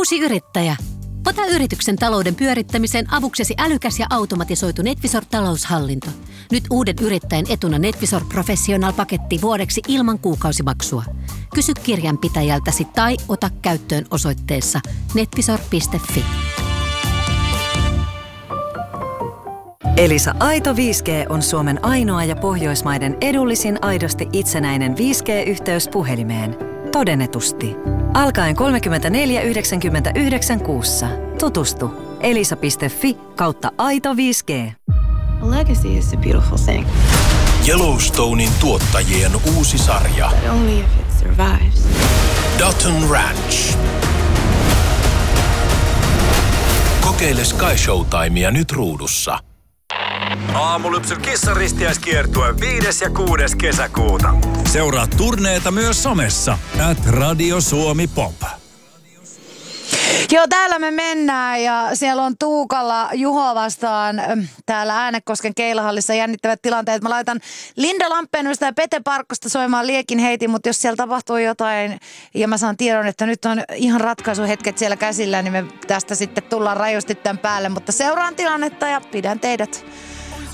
Uusi yrittäjä. Ota yrityksen talouden pyörittämiseen avuksesi älykäs ja automatisoitu Netvisor taloushallinto. Nyt uuden yrittäjän etuna Netvisor Professional-paketti vuodeksi ilman kuukausimaksua. Kysy kirjanpitäjältäsi tai ota käyttöön osoitteessa netvisor.fi. Elisa Aito 5G on Suomen ainoa ja Pohjoismaiden edullisin aidosti itsenäinen 5G-yhteys puhelimeen. Todennetusti. Alkaen 34,99 kuussa. Tutustu. elisa.fi/aito 5G. A legacy is a beautiful thing. Yellowstonein tuottajien uusi sarja. But only if it survives. Dutton Ranch. Kokeile Sky Showtimea nyt ruudussa. Aamulypsyn kissaristiäiskiertue 5. ja 6. kesäkuuta. Seuraa turneeta myös somessa. @Radio Suomi Pop. Joo, täällä me mennään ja siellä on Tuukalla Juho vastaan täällä Äänekosken keilahallissa jännittävät tilanteet. Mä laitan Linda Lampeenystä ja Pete Parkkosta soimaan liekin heitin, mutta jos siellä tapahtuu jotain ja mä saan tiedon, että nyt on ihan ratkaisuhetket siellä käsillä, niin me tästä sitten tullaan rajusti tämän päälle. Mutta seuraan tilannetta ja pidän teidät